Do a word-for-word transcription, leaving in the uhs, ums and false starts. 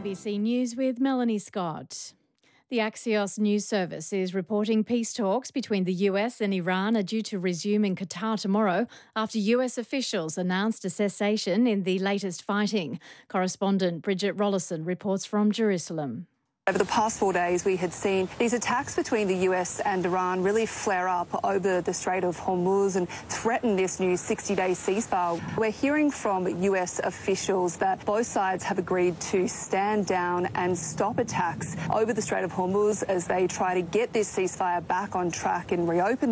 B C News with Melanie Scott. The Axios news service is reporting peace talks between the U S and Iran are due to resume in Qatar tomorrow after U S officials announced a cessation in the latest fighting. Correspondent Bridget Rollison reports from Jerusalem. Over the past four days, we had seen these attacks between the U S and Iran really flare up over the Strait of Hormuz and threaten this new sixty-day ceasefire. We're hearing from U S officials that both sides have agreed to stand down and stop attacks over the Strait of Hormuz as they try to get this ceasefire back on track and reopen